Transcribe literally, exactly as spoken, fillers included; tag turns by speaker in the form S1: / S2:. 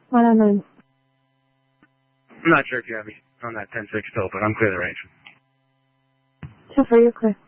S1: one oh nine.
S2: I'm not sure if you have me on that ten six still, but I'm clear the range.
S1: two four, you're clear.